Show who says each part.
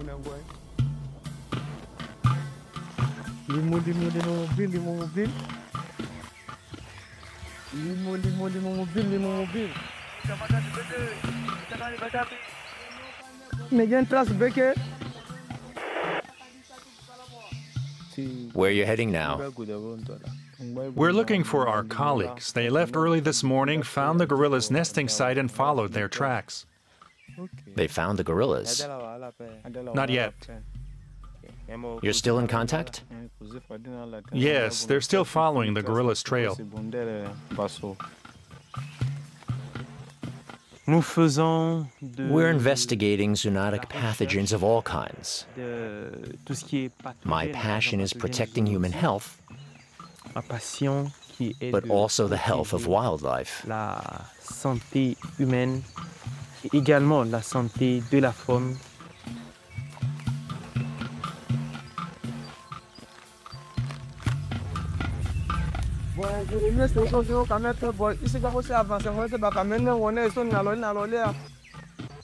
Speaker 1: Limo, limo, limo mobile, limo mobile. Limo, limo, limo mobile, limo mobile. Megan Trust Becker.
Speaker 2: Where are you heading now?
Speaker 3: We're looking for our colleagues. They left early this morning, found the gorillas' nesting site, and followed their tracks.
Speaker 2: They found the gorillas.
Speaker 3: Not yet.
Speaker 2: You're still in contact?
Speaker 3: Yes, they're still following the gorillas' trail.
Speaker 2: We're investigating zoonotic pathogens of all kinds. My passion is protecting human health, but also the health of wildlife.
Speaker 4: La santé humaine et également la santé de la faune.
Speaker 1: Bon, je remercie aussi au caméra, bon, ici, il faut avancer, on va te battre, maintenant, on est, ils sont nalolé.